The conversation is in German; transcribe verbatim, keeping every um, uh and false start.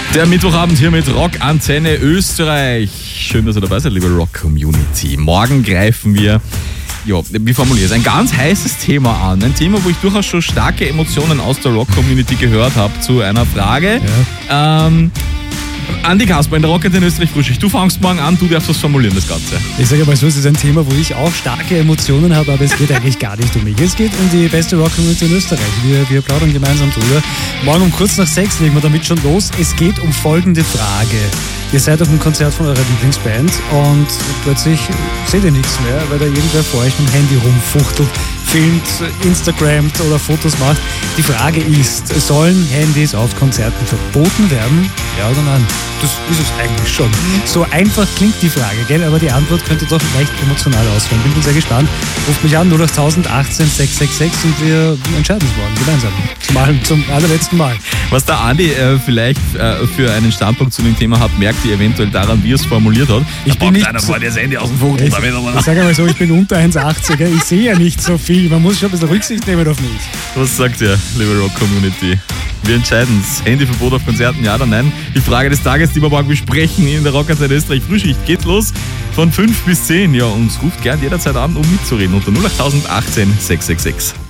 Der Mittwochabend hier mit Rock Antenne Österreich. Schön, dass ihr dabei seid, liebe Rock-Community. Morgen greifen wir, ja, wie formuliere ich es, ein ganz heißes Thema an. Ein Thema, wo ich durchaus schon starke Emotionen aus der Rock-Community gehört habe zu einer Frage. Ja. Ähm, Andi Kasper in der Rock Antenne Österreich Frühschicht. Du fangst morgen an, du darfst was formulieren, das Ganze. Ich sage mal so, es ist ein Thema, wo ich auch starke Emotionen habe, aber es geht eigentlich gar nicht um mich. Es geht um die beste Rock-Community in Österreich. Wir, wir plaudern gemeinsam drüber. Morgen um kurz nach sechs legen wir damit schon los. Es geht um folgende Frage. Ihr seid auf einem Konzert von eurer Lieblingsband und plötzlich seht ihr nichts mehr, weil da irgendwer vor euch mit dem Handy rumfuchtelt, filmt, Instagramt oder Fotos macht. Die Frage ist, sollen Handys auf Konzerten verboten werden? Ja oder nein? Das ist es eigentlich schon. So einfach klingt die Frage, gell? Aber die Antwort könnte doch leicht emotional ausfallen. Bin sehr gespannt. Ruft mich an, null acht achtzehn sechs sechs sechs und wir entscheiden es morgen gemeinsam. Zum, zum allerletzten Mal. Was der Andi äh, vielleicht äh, für einen Standpunkt zu dem Thema hat, merkt ihr eventuell daran, wie er es formuliert hat. Ich da bin nicht einer so, vor das Handy aus dem Vogel. Ich, ich sage mal so, ich bin unter eins achtzig. Ich sehe ja nicht so viel. Man muss schon ein bisschen Rücksicht nehmen auf mich. Was sagt ihr, liebe Rock-Community? Wir entscheiden es. Handyverbot auf Konzerten, ja oder nein? Die Frage des Tages, die wir morgen besprechen in der Rock Antenne Österreich Frühschicht, geht los von fünf bis zehn. Ja, und ruft gern jederzeit an, um mitzureden unter null acht achtzehn sechs sechs sechs.